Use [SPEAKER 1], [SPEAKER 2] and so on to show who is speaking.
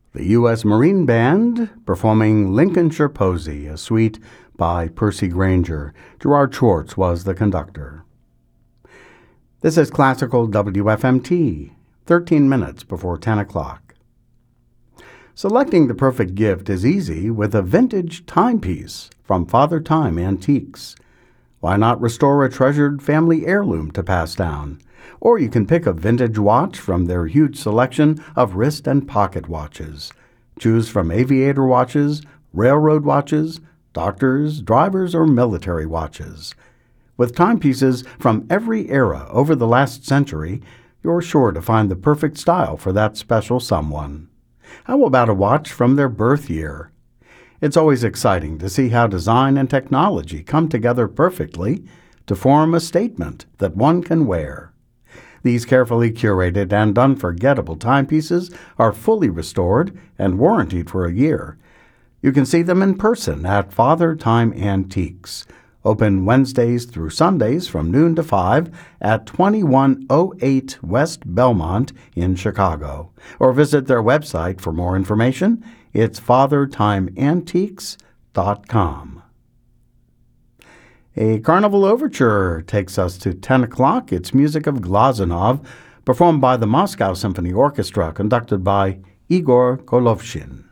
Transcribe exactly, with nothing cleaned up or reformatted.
[SPEAKER 1] The U S Marine Band performing Lincolnshire Posy, a suite by Percy Grainger. Gerard Schwartz was the conductor. This is Classical W F M T, thirteen minutes before ten o'clock. Selecting the perfect gift is easy with a vintage timepiece from Father Time Antiques. Why not restore a treasured family heirloom to pass down? Or you can pick a vintage watch from their huge selection of wrist and pocket watches. Choose from aviator watches, railroad watches, doctors, drivers, or military watches. With timepieces from every era over the last century, you're sure to find the perfect style for that special someone. How about a watch from their birth year? It's always exciting to see how design and technology come together perfectly to form a statement that one can wear. These carefully curated and unforgettable timepieces are fully restored and warrantied for a year. You can see them in person at Father Time Antiques, open Wednesdays through Sundays from noon to five at twenty-one oh eight West Belmont in Chicago. Or visit their website for more information. It's father time antiques dot com. A Carnival Overture takes us to ten o'clock. It's music of Glazunov, performed by the Moscow Symphony Orchestra, conducted by Igor Golovshin.